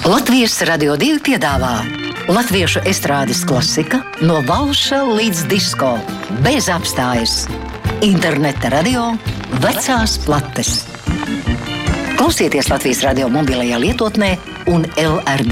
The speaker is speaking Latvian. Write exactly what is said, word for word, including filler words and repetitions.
Latvijas Radio divi piedāvā latviešu estrādes klasika no valša līdz disko, bez apstājas. Interneta radio, vecās plates. Klausieties Latvijas Radio mobilajā lietotnē un L R